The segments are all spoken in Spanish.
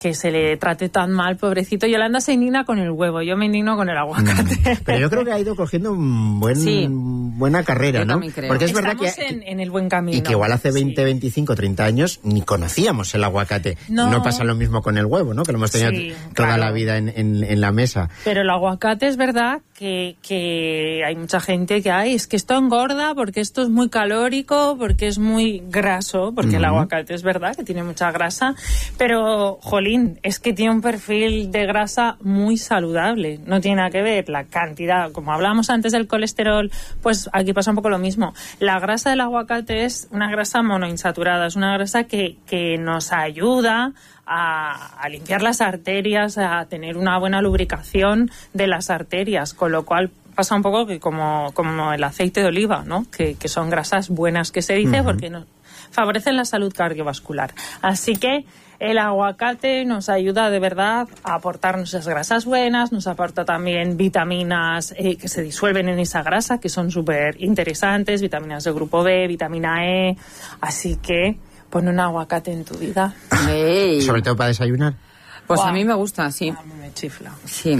que se le trate tan mal, pobrecito. Yolanda se indigna con el huevo, yo me indigno con el aguacate. Pero yo creo que ha ido cogiendo buena carrera, ¿no? Porque es verdad que en el buen camino. Y que igual hace 20, 25, 30 años ni conocíamos el aguacate. No pasa lo mismo con el huevo, ¿no? Que lo hemos tenido toda la vida en la mesa. Pero el aguacate es verdad que hay mucha gente que es que esto engorda porque esto es muy calórico, porque es muy graso, porque el aguacate es verdad que tiene mucha grasa, pero, jolín, es que tiene un perfil de grasa muy saludable. No tiene nada que ver la cantidad, como hablábamos antes del colesterol, pues aquí pasa un poco lo mismo. La grasa del aguacate es una grasa monoinsaturada, es una grasa que nos ayuda a limpiar las arterias, a tener una buena lubricación de las arterias, con lo cual pasa un poco que como el aceite de oliva, ¿no? Que son grasas buenas, que se dice, porque favorecen la salud cardiovascular. Así que el aguacate nos ayuda de verdad a aportarnos esas grasas buenas, nos aporta también vitaminas que se disuelven en esa grasa, que son súper interesantes, vitaminas del grupo B, vitamina E, así que pon un aguacate en tu vida. Hey. Sobre todo para desayunar. Pues a mí me gusta, sí. A mí me chifla. Sí.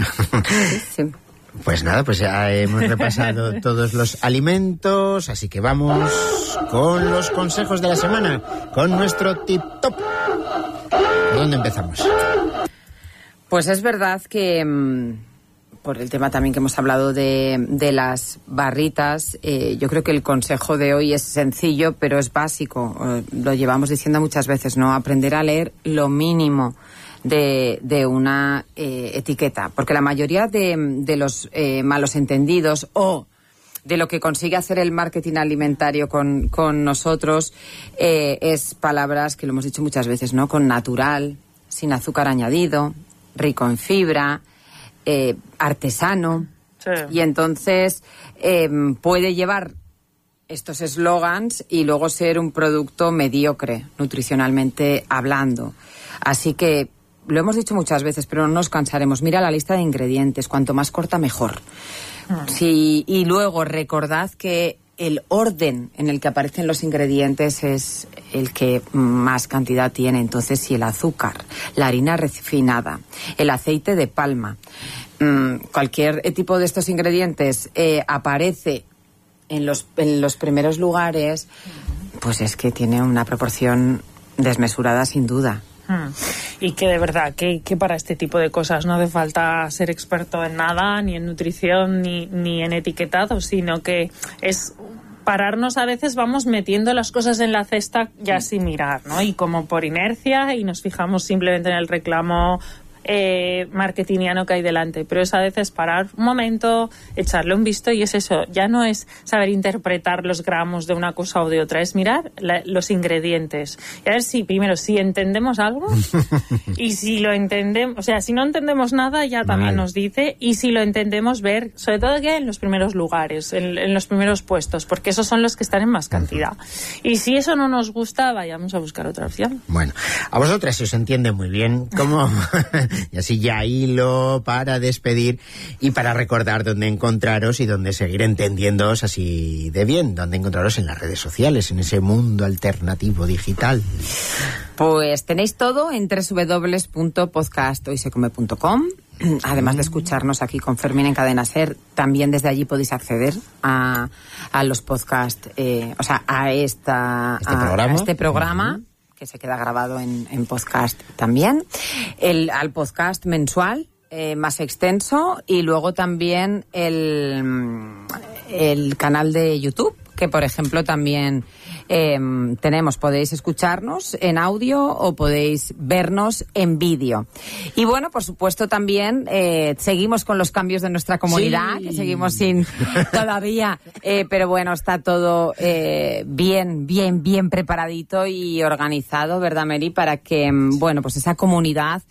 Pues nada, pues ya hemos repasado todos los alimentos, así que vamos con los consejos de la semana, con nuestro tip top. ¿Por dónde empezamos? Pues es verdad que por el tema también que hemos hablado de las barritas, yo creo que el consejo de hoy es sencillo, pero es básico. Lo llevamos diciendo muchas veces, ¿no? Aprender a leer lo mínimo de una etiqueta, porque la mayoría de los malos entendidos o de lo que consigue hacer el marketing alimentario con nosotros es palabras que lo hemos dicho muchas veces, ¿no? Con natural, sin azúcar añadido, rico en fibra, artesano. Sí. Y entonces puede llevar estos eslogans y luego ser un producto mediocre, nutricionalmente hablando. Así que lo hemos dicho muchas veces, pero no nos cansaremos. Mira la lista de ingredientes, cuanto más corta mejor. Sí, y luego recordad que el orden en el que aparecen los ingredientes es el que más cantidad tiene. Entonces, si el azúcar, la harina refinada, el aceite de palma, cualquier tipo de estos ingredientes aparece en los primeros lugares, pues es que tiene una proporción desmesurada sin duda. Y que de verdad que para este tipo de cosas no hace falta ser experto en nada, ni en nutrición, ni en etiquetado, sino que es pararnos. A veces vamos metiendo las cosas en la cesta ya sin mirar, ¿no? Y como por inercia, y nos fijamos simplemente en el reclamo marketingiano que hay delante, pero es a veces parar un momento, echarle un visto, y es eso, ya no es saber interpretar los gramos de una cosa o de otra, es mirar los ingredientes y a ver si primero si entendemos algo y si lo entendemos, o sea, si no entendemos nada ya también nos dice, y si lo entendemos ver, sobre todo que en los primeros lugares, en los primeros puestos, porque esos son los que están en más cantidad, y si eso no nos gusta, vayamos a buscar otra opción. Bueno, a vosotras se os entiende muy bien cómo y así ya hilo para despedir y para recordar dónde encontraros y dónde seguir entendiéndoos así de bien, dónde encontraros en las redes sociales, en ese mundo alternativo digital. Pues tenéis todo en www.podcasthoysecome.com. Además de escucharnos aquí con Fermín en Cadena Ser, también desde allí podéis acceder a los podcasts, o sea, a este programa. Que se queda grabado en podcast también, al podcast mensual más extenso, y luego también el canal de YouTube, que por ejemplo también tenemos, podéis escucharnos en audio o podéis vernos en vídeo. Y bueno, por supuesto también seguimos con los cambios de nuestra comunidad, que seguimos sin todavía, pero bueno, está todo bien preparadito y organizado, ¿verdad, Mary? Para que, bueno, pues esa comunidad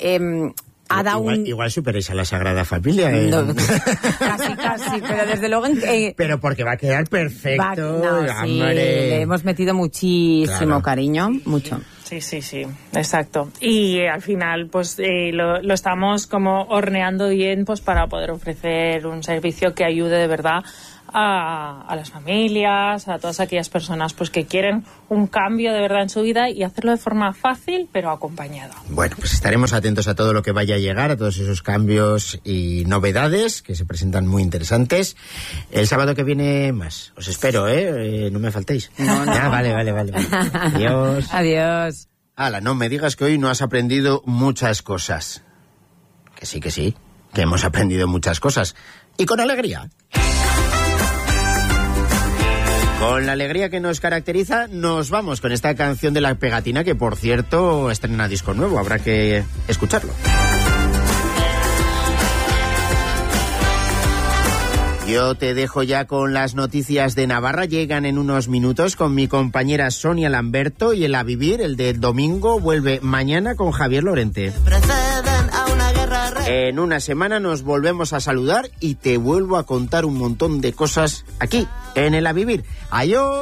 igual superéis a la Sagrada Familia. No, casi, pero desde luego... pero porque va a quedar perfecto. Sí, le hemos metido muchísimo cariño, mucho. Sí, exacto. Y al final, pues lo estamos como horneando bien, pues para poder ofrecer un servicio que ayude de verdad a las familias, a todas aquellas personas pues que quieren un cambio de verdad en su vida y hacerlo de forma fácil pero acompañado. Bueno, pues estaremos atentos a todo lo que vaya a llegar, a todos esos cambios y novedades que se presentan muy interesantes. El sábado que viene más. Os espero, no me faltéis. No. Vale. Adiós. Adiós. Ala, no me digas que hoy no has aprendido muchas cosas. Que sí, que hemos aprendido muchas cosas. Y con alegría. Con la alegría que nos caracteriza, nos vamos con esta canción de La Pegatina, que por cierto estrena disco nuevo, habrá que escucharlo. Yo te dejo ya con las noticias de Navarra, llegan en unos minutos con mi compañera Sonia Lamberto, y el A Vivir, el del domingo, vuelve mañana con Javier Lorente. En una semana nos volvemos a saludar y te vuelvo a contar un montón de cosas aquí, en el A Vivir. ¡Adiós!